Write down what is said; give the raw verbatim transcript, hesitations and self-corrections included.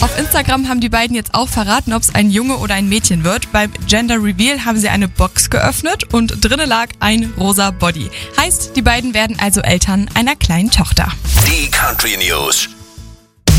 Auf Instagram haben die beiden jetzt auch verraten, ob es ein Junge oder ein Mädchen wird. Beim Gender Reveal haben sie eine Box geöffnet und drinnen lag ein rosa Body. Heißt, die beiden werden also Eltern einer kleinen Tochter. Die Country News.